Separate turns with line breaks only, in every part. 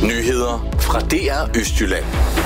Nyheder fra DR Østjylland.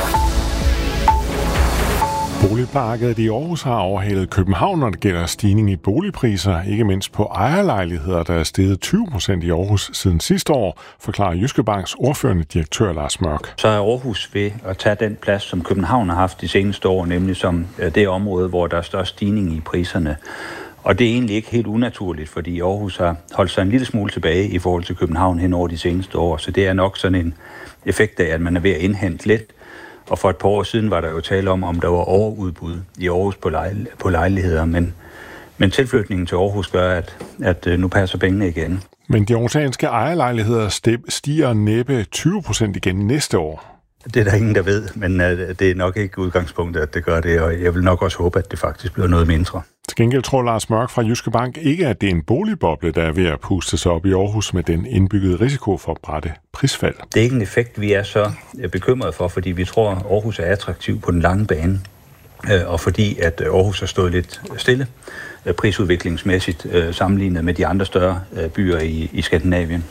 Boligmarkedet i Aarhus har overhalet København, når det gælder stigning i boligpriser, ikke mindst på ejerlejligheder, der er steget 20% i Aarhus siden sidste år, forklarer Jyske Banks ordførende direktør Lars Mørk.
Så er Aarhus ved at tage den plads, som København har haft de seneste år, nemlig som det område, hvor der er størst stigning i priserne. Og det er egentlig ikke helt unaturligt, fordi Aarhus har holdt sig en lille smule tilbage i forhold til København hen over de seneste år, så det er nok sådan en effekt af, at man er ved at indhente lidt. Og for et par år siden var der jo tale om der var overudbud i Aarhus på lejligheder, men tilflytningen til Aarhus gør, at nu passer pengene igen.
Men de aarhusianske ejerlejligheder stiger næppe 20% igen næste år.
Det er der ingen, der ved, men det er nok ikke udgangspunktet, at det gør det, og jeg vil nok også håbe, at det faktisk bliver noget mindre.
Til gengæld tror Lars Mørk fra Jyske Bank ikke, at det er en boligboble, der er ved at puste sig op i Aarhus med den indbyggede risiko for bratte prisfald.
Det er ikke en effekt, vi er så bekymrede for, fordi vi tror, at Aarhus er attraktiv på den lange bane, og fordi at Aarhus har stået lidt stille prisudviklingsmæssigt sammenlignet med de andre større byer i Skandinavien.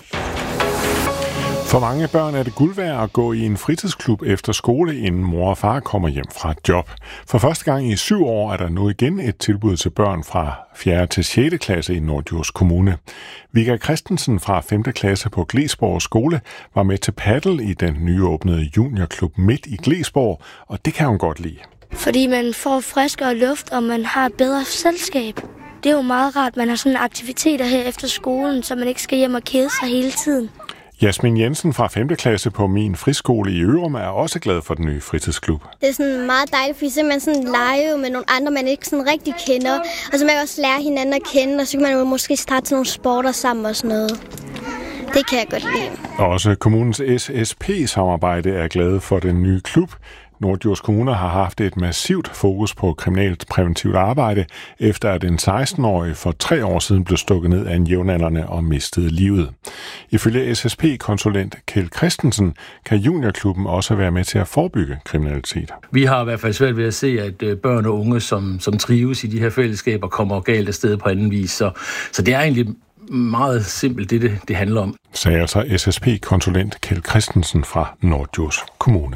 For mange børn er det guld værd at gå i en fritidsklub efter skole, inden mor og far kommer hjem fra et job. For første gang i 7 år er der nu igen et tilbud til børn fra 4. til 6. klasse i Norddjurs Kommune. Vika Christensen fra 5. klasse på Glesborg Skole var med til paddle i den nyåbnede juniorklub midt i Glesborg, og det kan hun godt lide.
Fordi man får friskere luft, og man har et bedre selskab. Det er jo meget rart, man har sådan aktiviteter her efter skolen, så man ikke skal hjem og kede sig hele tiden.
Jasmin Jensen fra 5. klasse på Min Friskole i Ørum er også glad for den nye fritidsklub.
Det er sådan meget dejligt, fordi man sådan leger med nogle andre, man ikke sådan rigtig kender. Og så man kan også lære hinanden at kende, og så kan man jo måske starte sådan nogle sporter sammen og sådan noget. Det kan jeg godt lide.
Også kommunens SSP-samarbejde er glade for den nye klub. Norddjurs Kommune har haft et massivt fokus på kriminelt præventivt arbejde, efter at en 16-årig for 3 år siden blev stukket ned af en jævnaldrende og mistede livet. Ifølge SSP-konsulent Kjeld Christensen kan juniorklubben også være med til at forebygge kriminalitet.
Vi har i hvert fald svært ved at se, at børn og unge, som trives i de her fællesskaber, kommer galt af sted på anden vis. Så det er egentlig meget simpelt, det handler om.
Sagde altså SSP-konsulent Kjeld Christensen fra Norddjurs Kommune.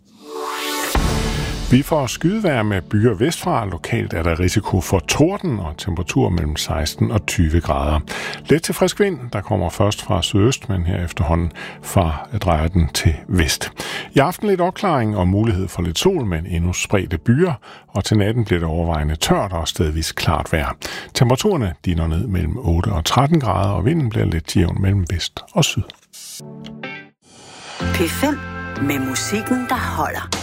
Vi får skydevejr med byer vestfra. Lokalt er der risiko for torden og temperatur mellem 16 og 20 grader. Let til frisk vind, der kommer først fra sydøst, men her efterhånden drejer den til vest. I aften lidt opklaring og mulighed for lidt sol, men endnu spredte byer, og til natten bliver det overvejende tørt og stedvis klart vejr. Temperaturerne når ned mellem 8 og 13 grader, og vinden bliver lidt jævn mellem vest og syd.
P5 med musikken, der holder.